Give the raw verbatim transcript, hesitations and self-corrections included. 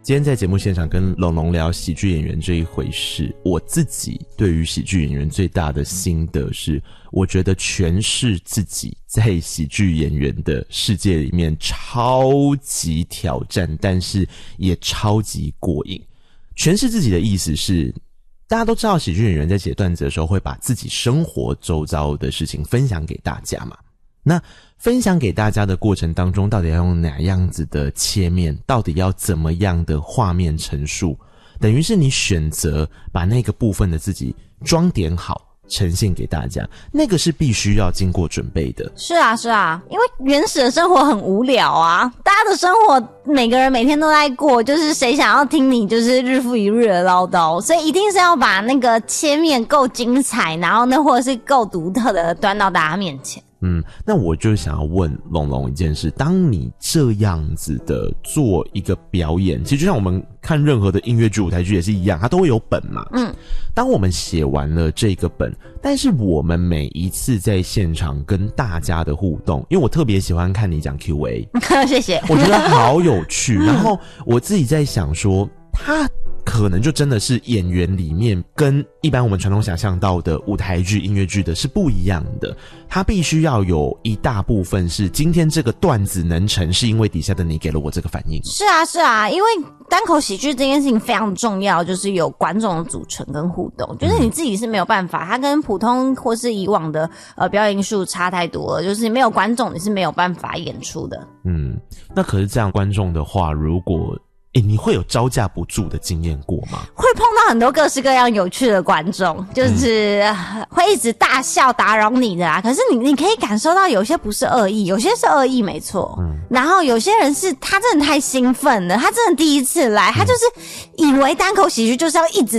今天在节目现场跟龙龙聊喜剧演员这一回事，我自己对于喜剧演员最大的心得是，我觉得诠释自己在喜剧演员的世界里面超级挑战，但是也超级过瘾。诠释自己的意思是，大家都知道喜剧演员在写段子的时候会把自己生活周遭的事情分享给大家嘛，那分享给大家的过程当中，到底要用哪样子的切面，到底要怎么样的画面陈述，等于是你选择把那个部分的自己装点好呈现给大家，那个是必须要经过准备的。 是啊是啊，因为原始的生活很无聊啊，大家的生活每个人每天都在过，就是谁想要听你就是日复一日的唠叨，所以一定是要把那个切面够精彩，然后呢或者是够独特的端到大家面前。 嗯，那我就想要问龙龙一件事，当你这样子的做一个表演，其实就像我们看任何的音乐剧舞台剧也是一样，它都会有本嘛。嗯，当我们写完了这个本，但是我们每一次在现场跟大家的互动，因为我特别喜欢看你讲 Q A 谢谢， 我觉得好有趣。然后我自己在想说，他可能就真的是演员里面跟一般我们传统想象到的舞台剧音乐剧的是不一样的，他必须要有一大部分是今天这个段子能成是因为底下的你给了我这个反应。 是啊是啊，因为单口喜剧这件事情非常重要，就是有观众的组成跟互动，就是你自己是没有办法，它跟普通或是以往的呃表演艺术差太多了，就是没有观众你是没有办法演出的。 嗯，那可是这样观众的话，如果诶，你会有招架不住的经验过吗？ 会碰到很多各式各样有趣的观众，就是会一直大笑打扰你的啦。可是你你可以感受到有些不是恶意，有些是恶意没错。嗯，然后有些人是他真的太兴奋了，他真的第一次来，他就是以为单口喜剧就是要一直